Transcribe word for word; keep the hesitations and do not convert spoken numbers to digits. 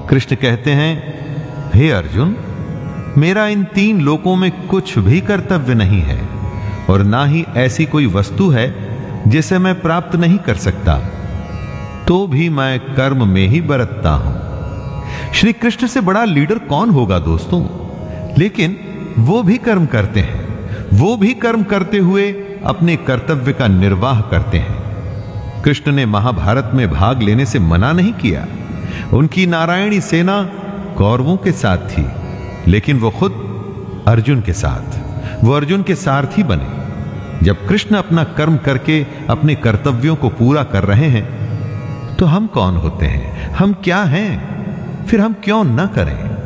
कृष्ण कहते हैं, हे अर्जुन, मेरा इन तीन लोकों में कुछ भी कर्तव्य नहीं है और ना ही ऐसी कोई वस्तु है जिसे मैं प्राप्त नहीं कर सकता, तो भी मैं कर्म में ही बरतता हूं। श्री कृष्ण से बड़ा लीडर कौन होगा दोस्तों? लेकिन वो भी कर्म करते हैं, वो भी कर्म करते हुए अपने कर्तव्य का निर्वाह करते हैं। कृष्ण ने महाभारत में भाग लेने से मना नहीं किया। उनकी नारायणी सेना कौरवों के साथ थी, लेकिन वो खुद अर्जुन के साथ, वो अर्जुन के सारथी बने। जब कृष्ण अपना कर्म करके अपने कर्तव्यों को पूरा कर रहे हैं, तो हम कौन होते हैं? हम क्या हैं? फिर हम क्यों न करें?